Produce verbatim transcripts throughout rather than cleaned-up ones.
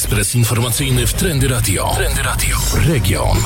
Ekspres informacyjny w Trendy Radio. Trendy Radio. Region.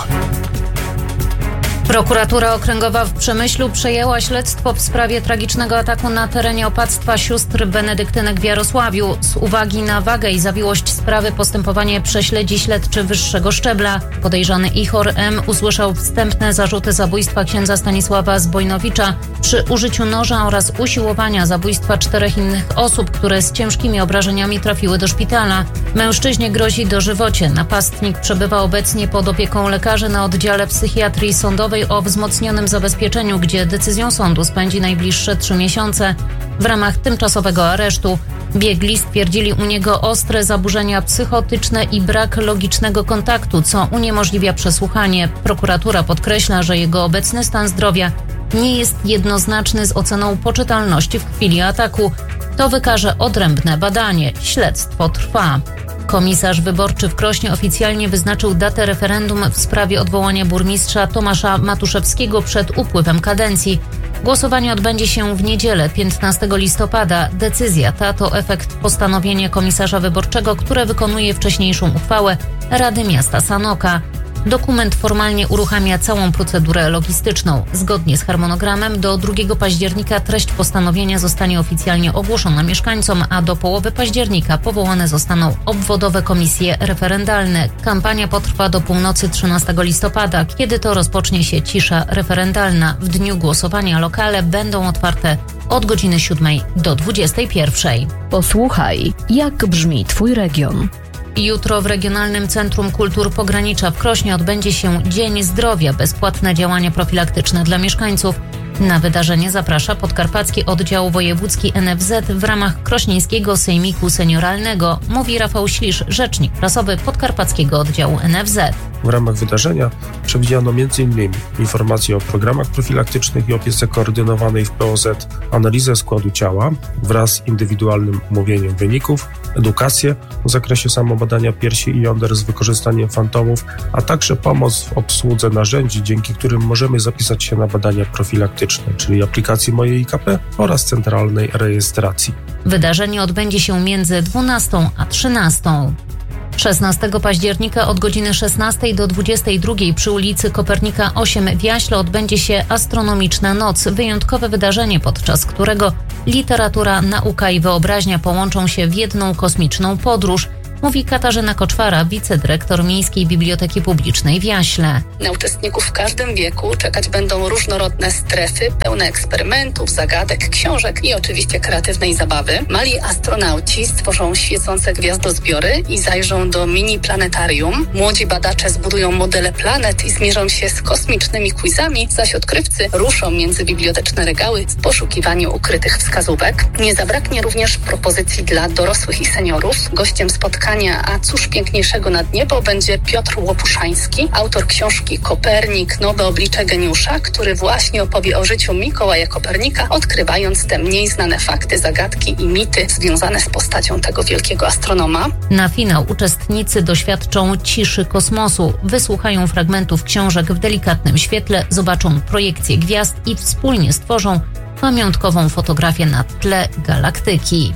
Prokuratura Okręgowa w Przemyślu przejęła śledztwo w sprawie tragicznego ataku na terenie opactwa sióstr benedyktynek w Jarosławiu. Z uwagi na wagę i zawiłość sprawy postępowanie prześledzi śledczy wyższego szczebla. Podejrzany Ichor M. usłyszał wstępne zarzuty zabójstwa księdza Stanisława Zbojnowicza przy użyciu noża oraz usiłowania zabójstwa czterech innych osób, które z ciężkimi obrażeniami trafiły do szpitala. Mężczyźnie grozi dożywocie. Napastnik przebywa obecnie pod opieką lekarzy na oddziale psychiatrii sądowej o wzmocnionym zabezpieczeniu, gdzie decyzją sądu spędzi najbliższe trzy miesiące. W ramach tymczasowego aresztu biegli stwierdzili u niego ostre zaburzenia psychotyczne i brak logicznego kontaktu, co uniemożliwia przesłuchanie. Prokuratura podkreśla, że jego obecny stan zdrowia nie jest jednoznaczny z oceną poczytalności w chwili ataku. To wykaże odrębne badanie. Śledztwo trwa. Komisarz wyborczy w Krośnie oficjalnie wyznaczył datę referendum w sprawie odwołania burmistrza Tomasza Matuszewskiego przed upływem kadencji. Głosowanie odbędzie się w niedzielę, piętnastego listopada. Decyzja ta to efekt postanowienia komisarza wyborczego, które wykonuje wcześniejszą uchwałę Rady Miasta Sanoka. Dokument formalnie uruchamia całą procedurę logistyczną. Zgodnie z harmonogramem do drugiego października treść postanowienia zostanie oficjalnie ogłoszona mieszkańcom, a do połowy października powołane zostaną obwodowe komisje referendalne. Kampania potrwa do północy trzynastego listopada, kiedy to rozpocznie się cisza referendalna. W dniu głosowania lokale będą otwarte od godziny siódmej do dwudziestej pierwszej. Posłuchaj, jak brzmi Twój region. Jutro w Regionalnym Centrum Kultur Pogranicza w Krośnie odbędzie się Dzień Zdrowia, bezpłatne działania profilaktyczne dla mieszkańców. Na wydarzenie zaprasza Podkarpacki Oddział Wojewódzki N F Z w ramach Krośnieńskiego Sejmiku Senioralnego, mówi Rafał Ślisz, rzecznik prasowy Podkarpackiego Oddziału N F Z. W ramach wydarzenia przewidziano między innymi informacje o programach profilaktycznych i opiece koordynowanej w P O Z, analizę składu ciała wraz z indywidualnym omówieniem wyników, edukację w zakresie samobadania piersi i jąder z wykorzystaniem fantomów, a także pomoc w obsłudze narzędzi, dzięki którym możemy zapisać się na badania profilaktyczne, czyli aplikacji Moje I K P oraz centralnej rejestracji. Wydarzenie odbędzie się między dwunastą a trzynastą. szesnastego października od godziny szesnastej do dwudziestej drugiej przy ulicy Kopernika osiem w Jaśle odbędzie się Astronomiczna Noc, wyjątkowe wydarzenie, podczas którego literatura, nauka i wyobraźnia połączą się w jedną kosmiczną podróż, mówi Katarzyna Koczwara, wicedyrektor Miejskiej Biblioteki Publicznej w Jaśle. Na uczestników w każdym wieku czekać będą różnorodne strefy, pełne eksperymentów, zagadek, książek i oczywiście kreatywnej zabawy. Mali astronauci stworzą świecące gwiazdozbiory i zajrzą do mini planetarium. Młodzi badacze zbudują modele planet i zmierzą się z kosmicznymi quizami, zaś odkrywcy ruszą między biblioteczne regały w poszukiwaniu ukrytych wskazówek. Nie zabraknie również propozycji dla dorosłych i seniorów. Gościem spotkania A cóż piękniejszego nad niebo będzie Piotr Łopuszański, autor książki Kopernik, nowe oblicze geniusza, który właśnie opowie o życiu Mikołaja Kopernika, odkrywając te mniej znane fakty, zagadki i mity związane z postacią tego wielkiego astronoma. Na finał uczestnicy doświadczą ciszy kosmosu, wysłuchają fragmentów książek w delikatnym świetle, zobaczą projekcje gwiazd i wspólnie stworzą pamiątkową fotografię na tle galaktyki.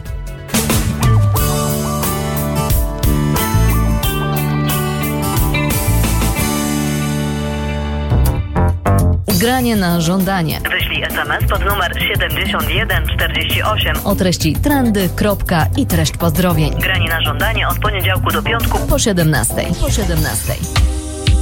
Granie na żądanie. Wyślij es em es pod numer siedemdziesiąt jeden czterdzieści osiem O treści trendy, kropka i treść pozdrowień. Granie na żądanie od poniedziałku do piątku Po siedemnastej. Po siedemnastej.